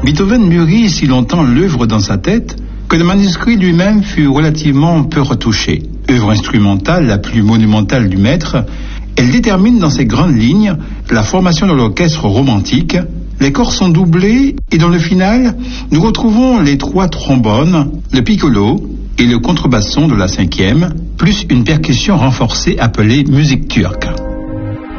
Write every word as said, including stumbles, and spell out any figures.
Beethoven mûrit si longtemps l'œuvre dans sa tête que le manuscrit lui-même fut relativement peu retouché. Œuvre instrumentale la plus monumentale du maître, elle détermine dans ses grandes lignes la formation de l'orchestre romantique. Les corps sont doublés et dans le final, nous retrouvons les trois trombones, le piccolo et le contrebasson de la cinquième, plus une percussion renforcée appelée musique turque.